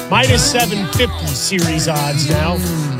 Minus 750 series odds now.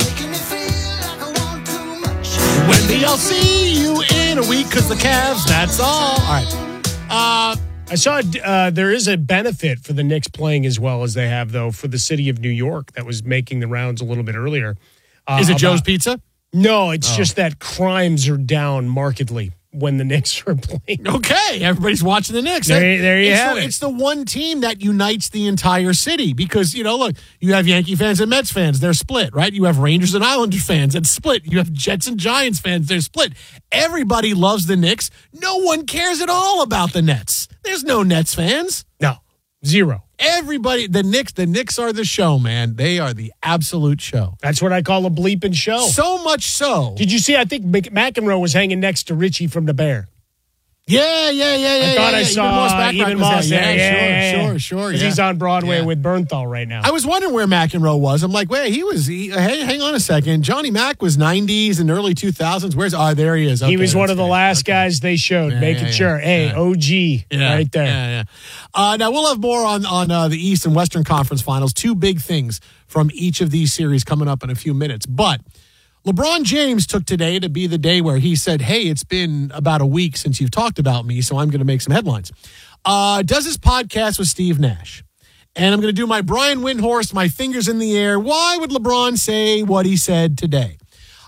Wendy, I'll see you in a week because the Cavs, that's all. All right. I saw there is a benefit for the Knicks playing as well as they have, though, for the city of New York that was making the rounds a little bit earlier. Is it Joe's Pizza? No, it's just that crimes are down markedly when the Knicks are playing. Okay, everybody's watching the Knicks. There you have it. It's the one team that unites the entire city because, look, you have Yankee fans and Mets fans. They're split, right? You have Rangers and Islanders fans. It's split. You have Jets and Giants fans. They're split. Everybody loves the Knicks. No one cares at all about the Nets. There's no Nets fans. No, zero. Everybody, the Knicks are the show, man. They are the absolute show. That's what I call a bleeping show. So much so. Did you see? I think McEnroe was hanging next to Richie from The Bear. Yeah. I thought I saw Eben Moss there. Yeah, sure. Because he's on Broadway with Bernthal right now. I was wondering where McEnroe was. I'm like, wait, hey, hang on a second. Johnny Mac was 90s and early 2000s. There he is. Okay, he was one of the last guys they showed, making sure. Hey, OG, right there. Yeah. Now, we'll have more on the East and Western Conference Finals. Two big things from each of these series coming up in a few minutes. But LeBron James took today to be the day where he said, hey, it's been about a week since you've talked about me, so I'm going to make some headlines. Does his podcast with Steve Nash. And I'm going to do my Brian Windhorst, my fingers in the air. Why would LeBron say what he said today?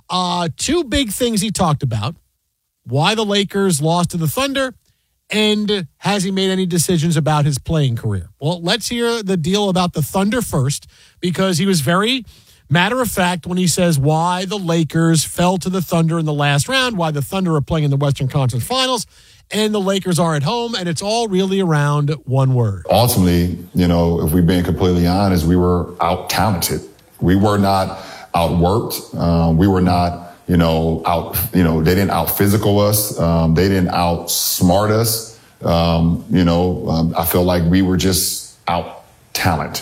Two big things he talked about. Why the Lakers lost to the Thunder, and has he made any decisions about his playing career? Well, let's hear the deal about the Thunder first, because he was very matter of fact when he says why the Lakers fell to the Thunder in the last round, why the Thunder are playing in the Western Conference Finals, and the Lakers are at home, and it's all really around one word. Ultimately, if we're being completely honest, we were out-talented. We were not outworked. We were not, they didn't out-physical us. They didn't outsmart us. I feel like we were just out-talent.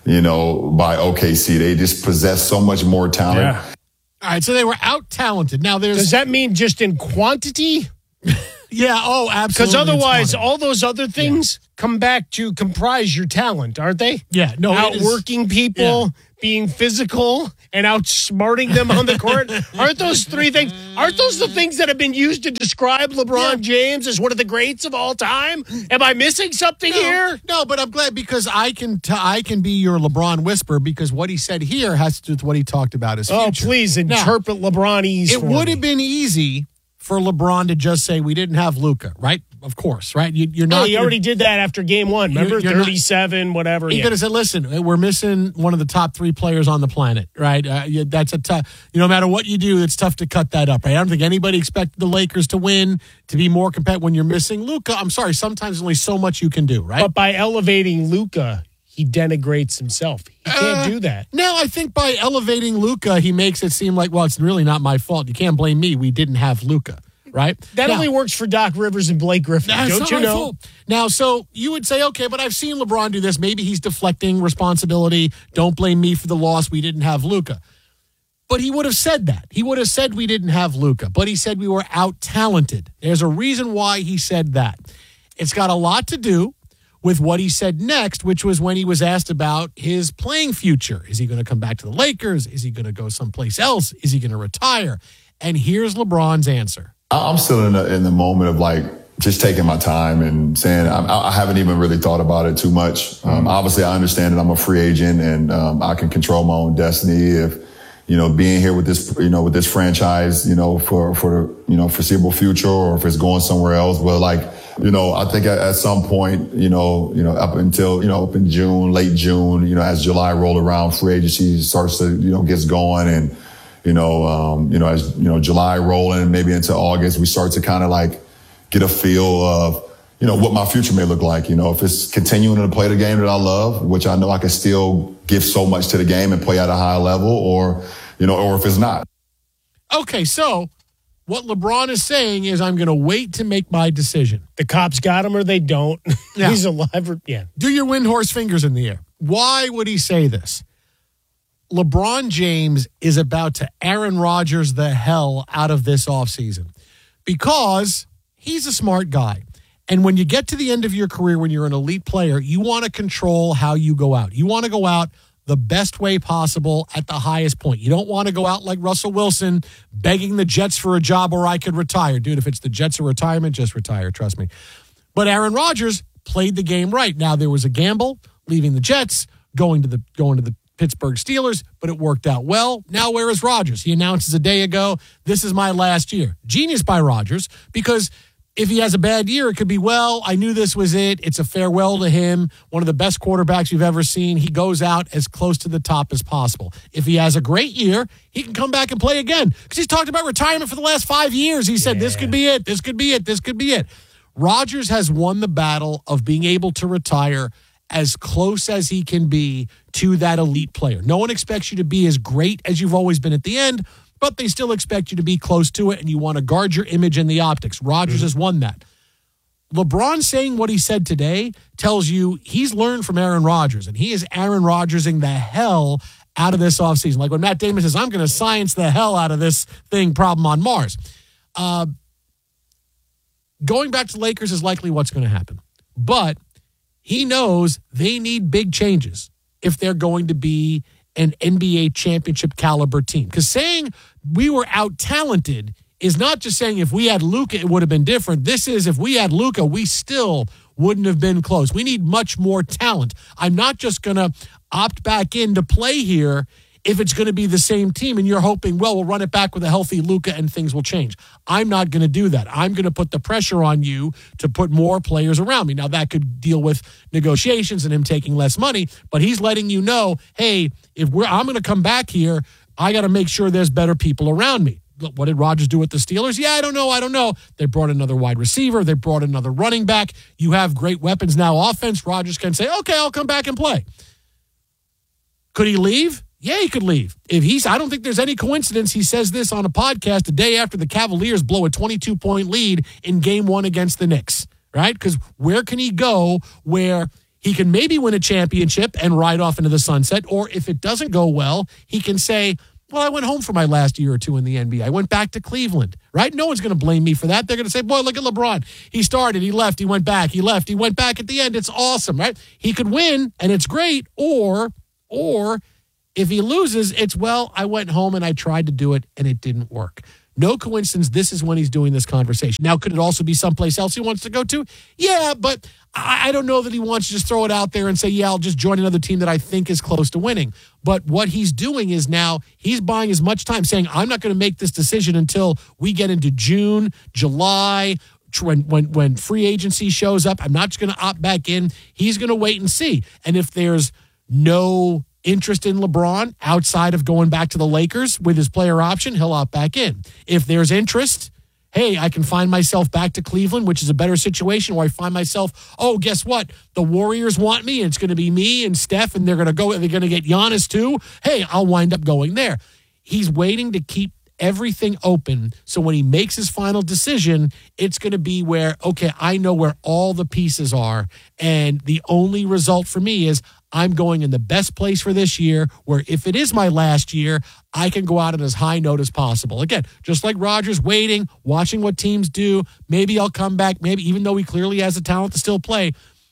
By OKC. They just possess so much more talent. Yeah. All right, so they were out-talented. Now, does that mean just in quantity? Yeah, absolutely. Because otherwise, all those other things come back to comprise your talent, aren't they? Yeah, no. Outworking people, being physical, and outsmarting them on the court. Aren't those three things? Aren't those the things that have been used to describe LeBron James as one of the greats of all time? Am I missing something here? No, but I'm glad because I can be your LeBron whisperer because what he said here has to do with what he talked about his future. Oh, please interpret LeBronese. It would have been easy for LeBron to just say we didn't have Luka, right? Of course, right? You're not. He already did that after game one. Remember, 37, whatever. He could have said, "Listen, we're missing one of the top three players on the planet, right? That's a tough. No matter what you do, it's tough to cut that up. Right? I don't think anybody expected the Lakers to win, to be more competitive when you're missing Luka. I'm sorry, sometimes there's only so much you can do, right? But by elevating Luka, he denigrates himself. He can't do that. No, I think by elevating Luka, he makes it seem like, well, it's really not my fault. You can't blame me. We didn't have Luka. Right? That only works for Doc Rivers and Blake Griffin. Don't you know? Now, so you would say, okay, but I've seen LeBron do this. Maybe he's deflecting responsibility. Don't blame me for the loss. We didn't have Luka. But he would have said that. He would have said we didn't have Luka. But he said we were out-talented. There's a reason why he said that. It's got a lot to do with what he said next, which was when he was asked about his playing future. Is he going to come back to the Lakers? Is he going to go someplace else? Is he going to retire? And here's LeBron's answer. I'm still in the moment of just taking my time and saying I haven't even really thought about it too much. Obviously, I understand that I'm a free agent and I can control my own destiny. If being here with this franchise, for the foreseeable future, or if it's going somewhere else. But I think at some point, up in June, late June, as July roll around, free agency starts to gets going and. As July rolling, maybe into August, we start to kind of get a feel of, what my future may look like. If it's continuing to play the game that I love, which I know I can still give so much to the game and play at a high level, or if it's not. Okay, so what LeBron is saying is I'm going to wait to make my decision. The cops got him or they don't. Yeah. He's alive. Do your Windhorse fingers in the air. Why would he say this? LeBron James is about to Aaron Rodgers the hell out of this offseason because he's a smart guy. And when you get to the end of your career, when you're an elite player, you want to control how you go out. You want to go out the best way possible at the highest point. You don't want to go out like Russell Wilson begging the Jets for a job where I could retire. Dude, if it's the Jets or retirement, just retire, trust me. But Aaron Rodgers played the game right. Now, there was a gamble leaving the Jets, going to the Pittsburgh Steelers, but it worked out well. Now, where is Rodgers? He announces a day ago, this is my last year. Genius by Rodgers, because if he has a bad year, it could be, well, I knew this was it. It's a farewell to him. One of the best quarterbacks you've ever seen. He goes out as close to the top as possible. If he has a great year, he can come back and play again. Because he's talked about retirement for the last 5 years. He said, this could be it. This could be it. This could be it. Rodgers has won the battle of being able to retire as close as he can be to that elite player. No one expects you to be as great as you've always been at the end, but they still expect you to be close to it, and you want to guard your image and the optics. Rodgers has won that. LeBron saying what he said today tells you he's learned from Aaron Rodgers, and he is Aaron Rodgersing the hell out of this offseason. Like when Matt Damon says, I'm going to science the hell out of this thing problem on Mars. Going back to the Lakers is likely what's going to happen. But he knows they need big changes if they're going to be an NBA championship caliber team. Because saying we were out-talented is not just saying if we had Luka, it would have been different. This is if we had Luka, we still wouldn't have been close. We need much more talent. I'm not just going to opt back in to play here if it's going to be the same team and you're hoping, well, we'll run it back with a healthy Luka and things will change. I'm not going to do that. I'm going to put the pressure on you to put more players around me. Now, that could deal with negotiations and him taking less money, but he's letting you know, hey, I'm going to come back here, I got to make sure there's better people around me. What did Rodgers do with the Steelers? Yeah, I don't know. They brought another wide receiver. They brought another running back. You have great weapons now offense. Rodgers can say, okay, I'll come back and play. Could he leave? Yeah, he could leave. I don't think there's any coincidence he says this on a podcast the day after the Cavaliers blow a 22-point lead in Game 1 against the Knicks, right? Because where can he go where he can maybe win a championship and ride off into the sunset? Or if it doesn't go well, he can say, well, I went home for my last year or two in the NBA. I went back to Cleveland, right? No one's going to blame me for that. They're going to say, boy, look at LeBron. He started, he left, he went back, he left, he went back at the end. It's awesome, right? He could win, and it's great. Or if he loses, it's, well, I went home and I tried to do it and it didn't work. No coincidence, this is when he's doing this conversation. Now, could it also be someplace else he wants to go to? Yeah, but I don't know that he wants to just throw it out there and say, yeah, I'll just join another team that I think is close to winning. But what he's doing is now he's buying as much time, saying, I'm not going to make this decision until we get into June, July, when free agency shows up. I'm not just going to opt back in. He's going to wait and see. And if there's no interest in LeBron outside of going back to the Lakers with his player option, he'll opt back in. If there's interest, hey, I can find myself back to Cleveland, which is a better situation, or I find myself, oh, guess what? The Warriors want me, and it's going to be me and Steph, and they're going to get Giannis too. Hey, I'll wind up going there. He's waiting to keep everything open, so when he makes his final decision, it's going to be where, okay, I know where all the pieces are, and the only result for me is I'm going in the best place for this year, where if it is my last year, I can go out on as high note as possible. Again, just like Rodgers, waiting, watching what teams do. Maybe I'll come back, maybe, even though he clearly has the talent to still play.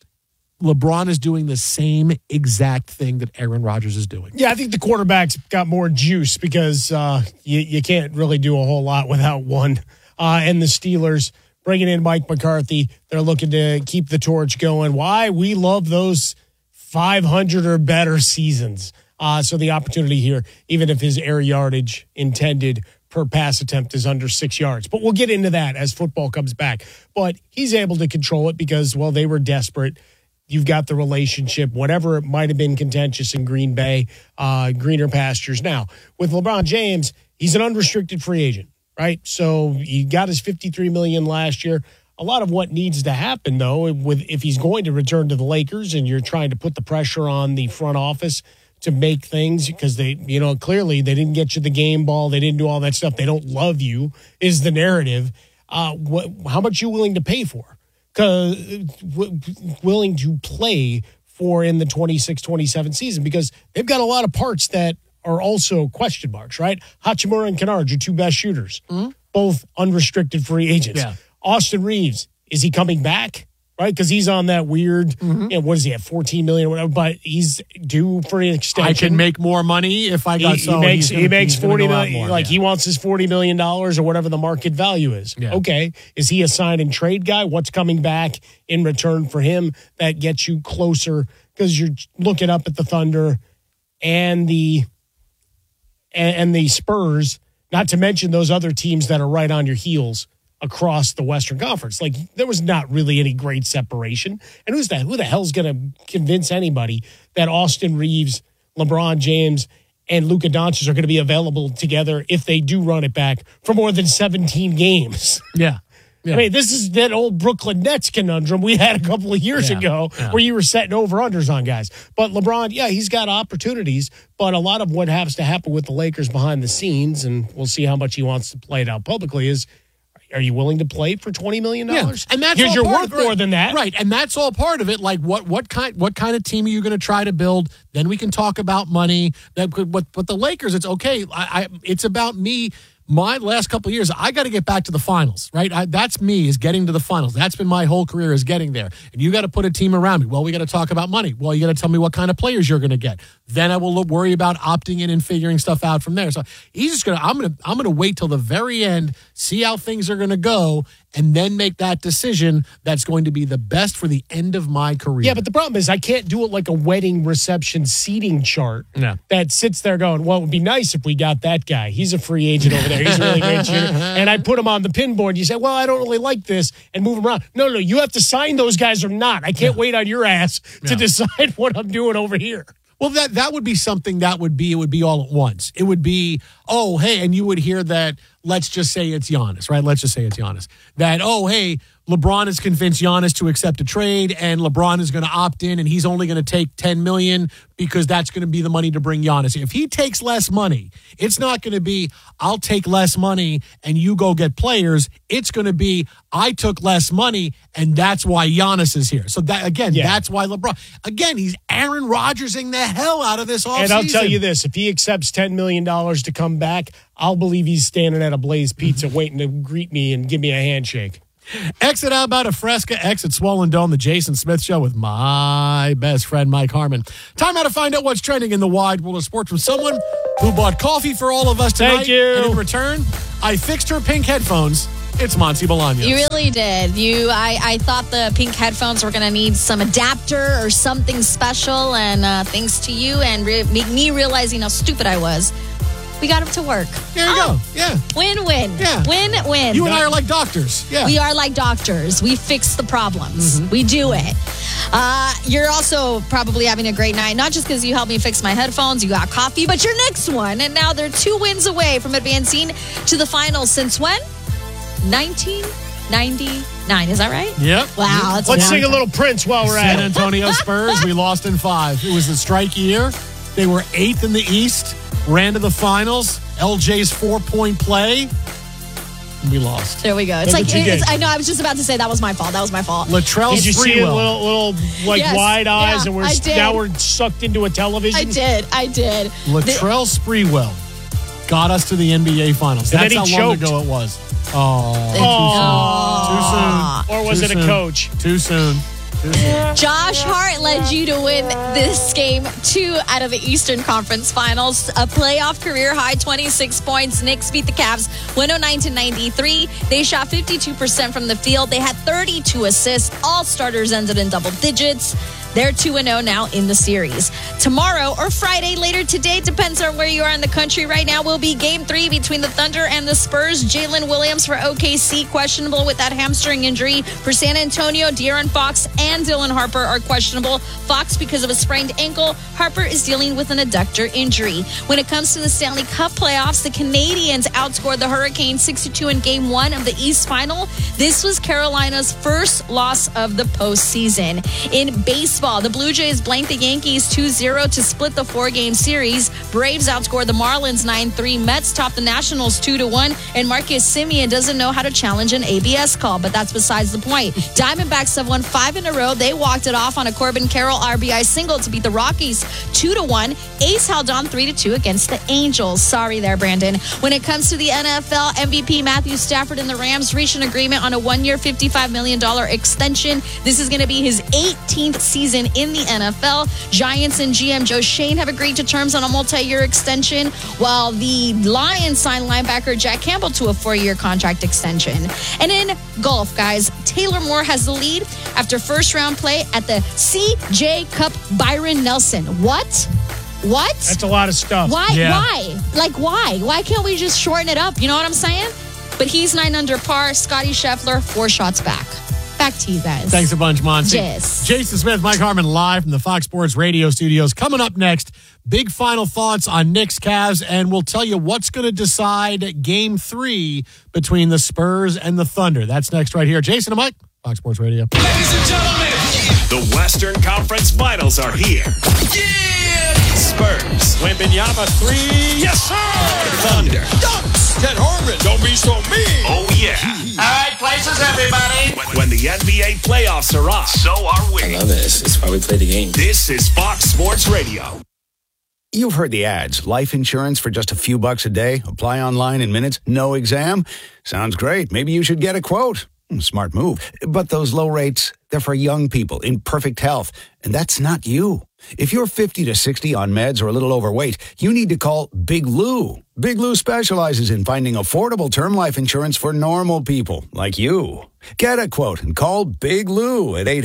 LeBron is doing the same exact thing that Aaron Rodgers is doing. Yeah, I think the quarterback's got more juice because you can't really do a whole lot without one. And the Steelers bringing in Mike McCarthy, they're looking to keep the torch going. Why? We love those 500 or better seasons. So the opportunity here, even if his air yardage intended per pass attempt is under 6 yards. But we'll get into that as football comes back. But he's able to control it because, well, they were desperate. You've got the relationship, whatever it might have been contentious in Green Bay, greener pastures. Now, with LeBron James, he's an unrestricted free agent, right? So he got his $53 million last year. A lot of what needs to happen, though, if he's going to return to the Lakers and you're trying to put the pressure on the front office to make things, because they, clearly they didn't get you the game ball, they didn't do all that stuff, they don't love you, is the narrative. How much are you willing to pay for? Willing to play for in the 26-27 season, because they've got a lot of parts that are also question marks, right? Hachimura and Kennard, your two best shooters, both unrestricted free agents. Yeah. Austin Reeves, is he coming back? right? Because he's on that weird, what does he have, $14 million or whatever, but he's due for an extension. I can make more money if I got he makes $40 million. Like he wants his $40 million or whatever the market value is. Yeah. Okay. Is he a sign and trade guy? What's coming back in return for him that gets you closer? Because you're looking up at the Thunder and the Spurs, not to mention those other teams that are right on your heels across the Western Conference. Like, there was not really any great separation. And who the hell's going to convince anybody that Austin Reeves, LeBron James, and Luka Doncic are going to be available together if they do run it back for more than 17 games? Yeah. I mean, this is that old Brooklyn Nets conundrum we had a couple of years ago where you were setting over-unders on guys. But LeBron, he's got opportunities, but a lot of what has to happen with the Lakers behind the scenes, and we'll see how much he wants to play it out publicly, is are you willing to play for $20 million? Yeah. And that's because you're worth more more than that. Right. And that's all part of it. Like what kind of team are you going to try to build? Then we can talk about money. But the Lakers, it's okay. It's about me. My last couple of years, I got to get back to the finals, right? That's me, is getting to the finals. That's been my whole career, is getting there. And you got to put a team around me. Well, we got to talk about money. Well, you got to tell me what kind of players you're going to get. Then I will worry about opting in and figuring stuff out from there. So he's just I'm gonna wait till the very end, see how things are going to go, and then make that decision that's going to be the best for the end of my career. Yeah, but the problem is I can't do it like a wedding reception seating chart that sits there going, well, it would be nice if we got that guy. He's a free agent over there. He's a really great shooter. And I put him on the pin board. You say, well, I don't really like this, and move him around. No, you have to sign those guys or not. I can't wait on your ass to decide what I'm doing over here. Well, that would be something it would be all at once. It would be, oh, hey, and you would hear that, let's just say it's Giannis, right? Let's just say it's Giannis. That, oh, hey, LeBron has convinced Giannis to accept a trade, and LeBron is going to opt in, and he's only going to take $10 million because that's going to be the money to bring Giannis. If he takes less money, it's not going to be, I'll take less money and you go get players. It's going to be, I took less money, and that's why Giannis is here. So that, again, that's why LeBron, again, he's Aaron Rodgersing the hell out of this offseason. And I'll tell you this, if he accepts $10 million to come back, I'll believe he's standing at a Blaze Pizza waiting to greet me and give me a handshake. Exit Alberta Fresca, exit Swollen Dome, the Jason Smith Show with my best friend, Mike Harmon. Time now to find out what's trending in the wide world of sports from someone who bought coffee for all of us tonight. Thank you. And in return, I fixed her pink headphones. It's Monty Bolaños. You really did. I thought the pink headphones were going to need some adapter or something special, and thanks to you and me realizing how stupid I was, we got them to work. There you go. Yeah. Win-win. Yeah. Win-win. You and I are like doctors. Yeah. We are like doctors. We fix the problems. We do it. You're also probably having a great night, not just because you helped me fix my headphones, you got coffee, but your next one. And now they're 2 wins away from advancing to the finals since when? 1999. Is that right? Yep. Wow. That's Let's sing a little Prince while we're at San it. Antonio Spurs, we lost in 5. It was the strike year. They were 8th in the East, ran to the finals. LJ's 4-point play. And we lost. There we go. It's Look like, what you did. I know, I was just about to say that was my fault. Latrell Did you see a Sprewell. little like Yes. wide eyes, Yeah, and I did. now we're sucked into a television? I did. Latrell Sprewell got us to the NBA Finals. And That's then how he long choked. ago it was. Oh. Too soon. Or was Too it a soon. coach? Too soon. Josh Hart led you to win this game 2 out of the Eastern Conference Finals. A playoff career high 26 points. Knicks beat the Cavs 109-93. They shot 52% from the field. They had 32 assists. All starters ended in double digits. They're 2-0 now in the series. Tomorrow or Friday later today, depends on where you are in the country right now, will be Game 3 between the Thunder and the Spurs. Jalen Williams for OKC, questionable with that hamstring injury. For San Antonio, De'Aaron Fox and Dylan Harper are questionable. Fox because of a sprained ankle. Harper is dealing with an adductor injury. When it comes to the Stanley Cup playoffs, the Canadians outscored the Hurricanes 6-2 in Game 1 of the East Final. This was Carolina's first loss of the postseason. In baseball, Baseball, the Blue Jays blanked the Yankees 2-0 to split the 4-game series. Braves outscored the Marlins 9-3. Mets topped the Nationals 2-1. And Marcus Semien doesn't know how to challenge an ABS call, but that's besides the point. Diamondbacks have won 5 in a row. They walked it off on a Corbin Carroll RBI single to beat the Rockies 2-1. Ace held on 3-2 against the Angels. Sorry there, Brandon. When it comes to the NFL, MVP Matthew Stafford and the Rams reached an agreement on a 1-year, $55 million extension. This is going to be his 18th season in the NFL. Giants and GM Joe Shane have agreed to terms on a multi-year extension, while the Lions signed linebacker Jack Campbell to a 4-year contract extension. And in golf, guys, Taylor Moore has the lead after first-round play at the CJ Cup. Byron Nelson. What? That's a lot of stuff. Why? Why? Why can't we just shorten it up? You know what I'm saying? But he's 9 under par. Scotty Scheffler, 4 shots back. Back to you guys. Thanks a bunch, Monty. Yes. Jason Smith, Mike Harmon, live from the Fox Sports Radio studios. Coming up next, big final thoughts on Knicks Cavs, and we'll tell you what's going to decide Game 3 between the Spurs and the Thunder. That's next right here. Jason and Mike, Fox Sports Radio. Ladies and gentlemen, the Western Conference Finals are here. Yeah! Spurs. Wembanyama 3. Yes, sir! Thunder. Dunks. Ted Harmon. Don't be so mean. Oh, yeah. All right, places, everybody. When the NBA playoffs are on, so are we. I love it. It's why we play the game. This is Fox Sports Radio. You've heard the ads. Life insurance for just a few bucks a day. Apply online in minutes. No exam. Sounds great. Maybe you should get a quote. Smart move. But those low rates, they're for young people in perfect health. And that's not you. If you're 50 to 60 on meds or a little overweight, you need to call Big Lou. Big Lou specializes in finding affordable term life insurance for normal people like you. Get a quote and call Big Lou at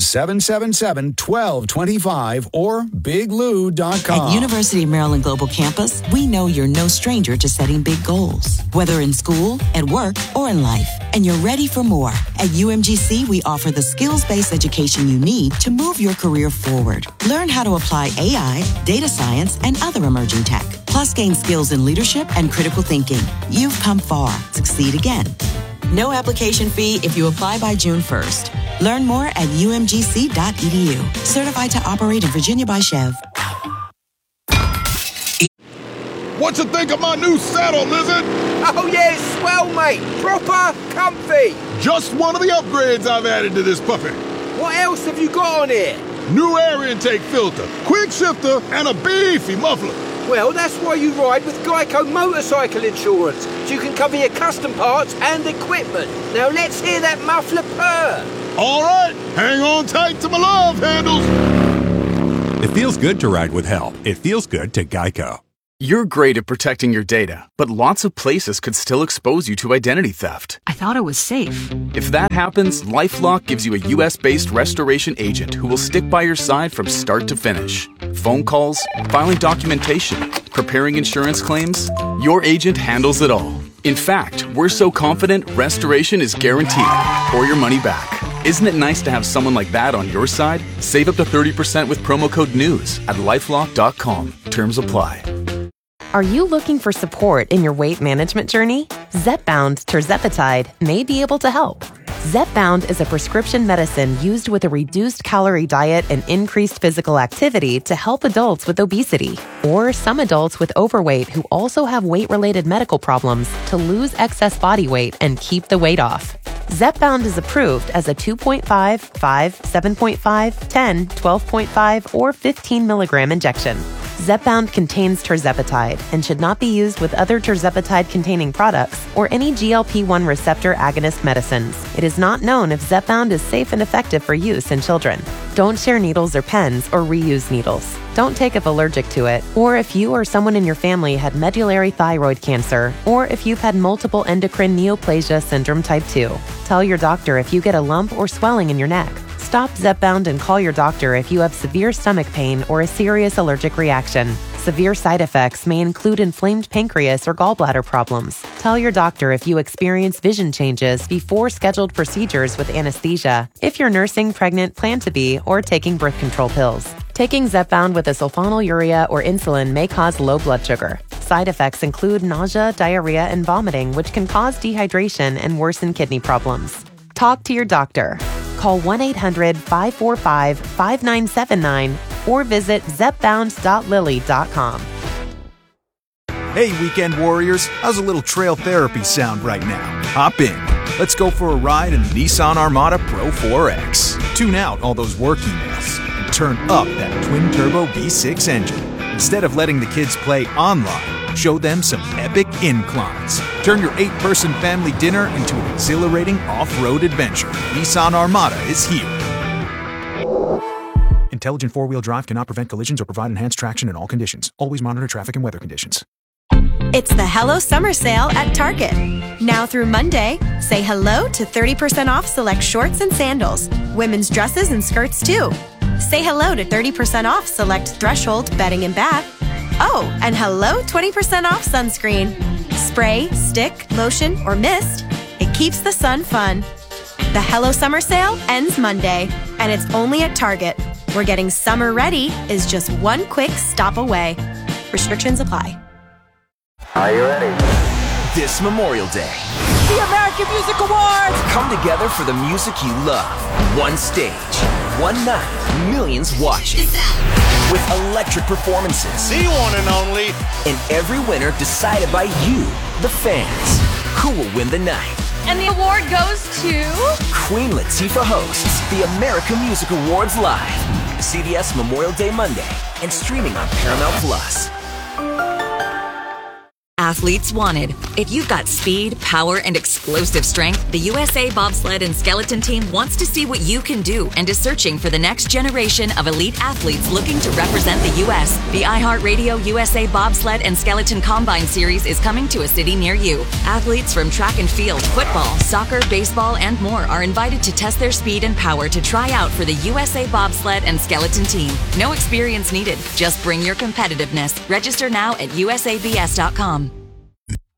800-777-1225 or biglou.com. At University of Maryland Global Campus, we know you're no stranger to setting big goals, whether in school, at work, or in life. And you're ready for more. At UMGC, we offer the skills-based education you need to move your career forward. Learn how to apply AI, data science, and other emerging tech. Plus, gain skills in leadership and critical thinking. You've come far. Succeed again. No application fee if you apply by June 1st. Learn more at umgc.edu. Certified to operate in Virginia by Chev. What you think of my new saddle, Lizard? Oh, yeah, swell, mate. Proper comfy. Just one of the upgrades I've added to this puppy. What else have you got on here? New air intake filter, quick shifter, and a beefy muffler. Well, that's why you ride with Geico Motorcycle Insurance, so you can cover your custom parts and equipment. Now let's hear that muffler purr. All right, hang on tight to my love handles. It feels good to ride with help. It feels good to Geico. You're great at protecting your data, but lots of places could still expose you to identity theft. I thought it was safe. If that happens, LifeLock gives you a U.S.-based restoration agent who will stick by your side from start to finish. Phone calls, filing documentation, preparing insurance claims, your agent handles it all. In fact, we're so confident restoration is guaranteed or your money back. Isn't it nice to have someone like that on your side? Save up to 30% with promo code NEWS at LifeLock.com. Terms apply. Are you looking for support in your weight management journey? Zepbound tirzepatide may be able to help. Zepbound is a prescription medicine used with a reduced calorie diet and increased physical activity to help adults with obesity or some adults with overweight who also have weight-related medical problems to lose excess body weight and keep the weight off. Zepbound is approved as a 2.5, 5, 7.5, 10, 12.5, or 15 milligram injection. Zepbound contains tirzepatide and should not be used with other tirzepatide-containing products or any GLP-1 receptor agonist medicines. It is not known if Zepbound is safe and effective for use in children. Don't share needles or pens or reuse needles. Don't take if allergic to it, or if you or someone in your family had medullary thyroid cancer, or if you've had multiple endocrine neoplasia syndrome type 2. Tell your doctor if you get a lump or swelling in your neck. Stop Zepbound and call your doctor if you have severe stomach pain or a serious allergic reaction. Severe side effects may include inflamed pancreas or gallbladder problems. Tell your doctor if you experience vision changes before scheduled procedures with anesthesia, if you're nursing, pregnant, plan to be, or taking birth control pills. Taking Zepbound with a sulfonylurea or insulin may cause low blood sugar. Side effects include nausea, diarrhea, and vomiting, which can cause dehydration and worsen kidney problems. Talk to your doctor. Call 1-800-545-5979 or visit zepbound.lily.com. Hey, weekend warriors, how's a little trail therapy sound right now? Hop in. Let's go for a ride in the Nissan Armada Pro 4X. Tune out all those work emails and turn up that twin-turbo V6 engine. Instead of letting the kids play online, show them some epic inclines. Turn your 8-person family dinner into an exhilarating off-road adventure. Nissan Armada is here. Intelligent four-wheel drive cannot prevent collisions or provide enhanced traction in all conditions. Always monitor traffic and weather conditions. It's the Hello Summer Sale at Target. Now through Monday, say hello to 30% off select shorts and sandals. Women's dresses and skirts too. Say hello to 30% off select Threshold bedding and bath. Oh, and hello 20% off sunscreen. Spray, stick, lotion, or mist. It keeps the sun fun. The Hello Summer Sale ends Monday, and it's only at Target, where getting summer ready is just one quick stop away. Restrictions apply. Are you ready? This Memorial Day, The American Music Awards! come together for the music you love. One stage, one night, millions watching. With electric performances. The one and only. And every winner decided by you, the fans. Who will win the night? And the award goes to... Queen Latifah hosts the American Music Awards live. CBS Memorial Day Monday and streaming on Paramount Plus. Athletes wanted. If you've got speed, power, and explosive strength, the USA Bobsled and Skeleton Team wants to see what you can do and is searching for the next generation of elite athletes looking to represent the U.S. The iHeartRadio USA Bobsled and Skeleton Combine Series is coming to a city near you. Athletes from track and field, football, soccer, baseball, and more are invited to test their speed and power to try out for the USA Bobsled and Skeleton Team. No experience needed. Just bring your competitiveness. Register now at usabs.com.